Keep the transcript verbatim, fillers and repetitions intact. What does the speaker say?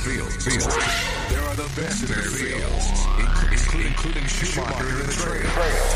fields. There are the best in their fields, including, including Schumacher in the trail.